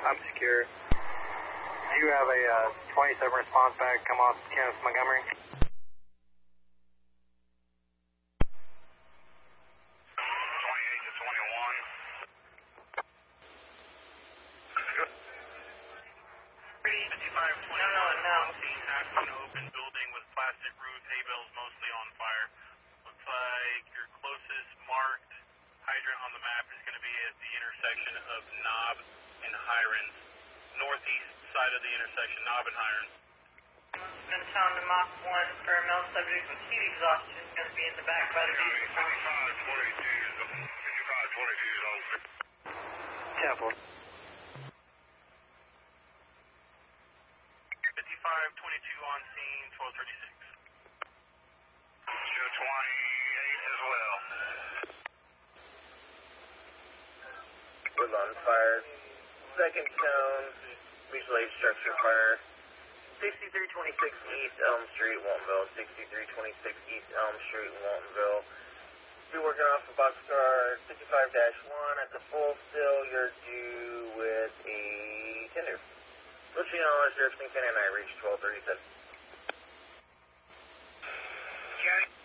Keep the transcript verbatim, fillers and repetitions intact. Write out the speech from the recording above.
I'm secure. Do you have a uh, twenty-seven response back come off Kenneth Montgomery? twenty-eight to twenty-one. fifty-five twenty-one. No, no, no. That's an open building with plastic roof, hay bales mostly on fire. Looks like your closest marked hydrant on the map is going to be at the intersection of Knob and Hirons. Northeast side of the intersection, Knob and Hirons. Been found to Mach one for a male subject with heat exhaustion. Is going to be in the back by the vehicle. fifty-five twenty-two is open. Temple. fifty-five twenty-two on scene, twelve thirty-six. Show twenty-eight as well. Was on fire. Second tone, mutual aid structure fire. sixty-three twenty-six East Elm Street, Waltonville. sixty-three twenty-six East Elm Street, Waltonville. Be working off of boxcar fifty-five dash one at the full still. You're due with a tender. Switching on, Sheriff Singleton and I reached twelve thirty-seven. Jerry.